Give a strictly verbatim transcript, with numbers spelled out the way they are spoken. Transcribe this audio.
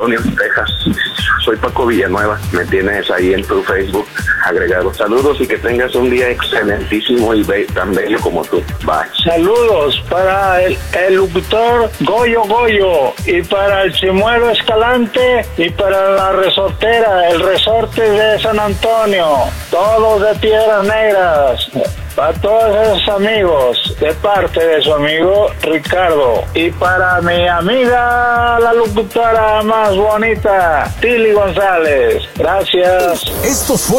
Texas. Soy Paco Villanueva, me tienes ahí en tu Facebook agregado. Saludos y que tengas un día excelentísimo y be- tan bello como tú. Bye. Saludos para el, el locutor Goyo Goyo y para el Chimuelo Escalante y para la resortera, el resorte de San Antonio, todos de Piedras Negras. Para todos esos amigos, de parte de su amigo Ricardo. Y para mi amiga, la locutora más bonita, Tili González. Gracias. Estos fueron